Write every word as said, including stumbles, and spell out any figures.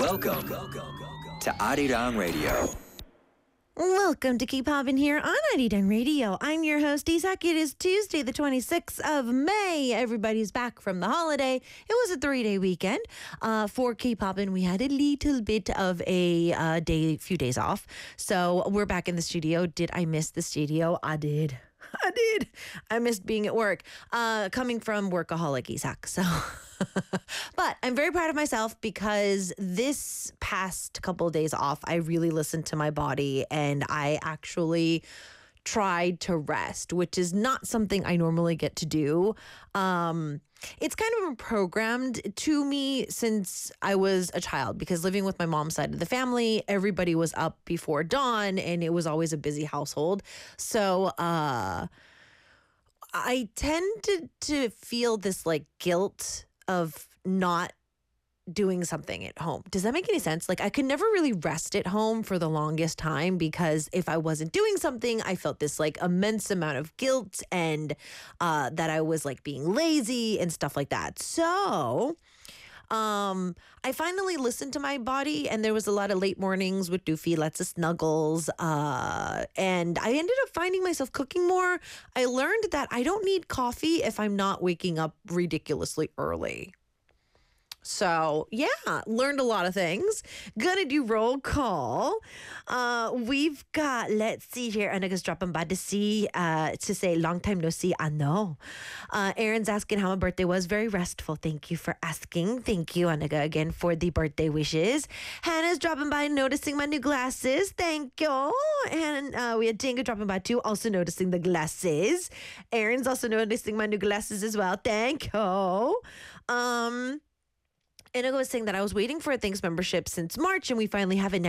Welcome to Arirang Radio. Welcome to Keep Hoppin' here on Arirang Radio. I'm your host, Isak. It is Tuesday, the twenty-sixth of May. Everybody's back from the holiday. It was a three-day weekend. Uh, for Keep Hoppin', we had a little bit of a uh, day, few days off. So we're back in the studio. Did I miss the studio? I did. I did. I missed being at work. Uh, coming from workaholic Isak. So, but I'm very proud of myself because this past couple of days off, I really listened to my body and I actually tried to rest, which is not something I normally get to do. Um, it's kind of been programmed to me since I was a child because living with my mom's side of the family, everybody was up before dawn and it was always a busy household. So uh, I tended to feel this like guilt of not doing something at home. Does that make any sense? Like I could never really rest at home for the longest time because if I wasn't doing something, I felt this like immense amount of guilt and uh, that I was like being lazy and stuff like that. So um, I finally listened to my body and there was a lot of late mornings with Doofy, lots of snuggles. Uh, and I ended up finding myself cooking more. I learned that I don't need coffee if I'm not waking up ridiculously early. So, yeah, learned a lot of things. Gonna do roll call. Uh, we've got, let's see here, Anaga's dropping by to see, uh, to say long time no see, I know. Uh, Aaron's asking how my birthday was. Very restful. Thank you for asking. Thank you, Anaga, again, for the birthday wishes. Hannah's dropping by noticing my new glasses. Thank you. And uh, we had Dinga dropping by too, also noticing the glasses. Aaron's also noticing my new glasses as well. Thank you. Um... Inigo was saying that I was waiting for a Thanks membership since March and we finally have it now.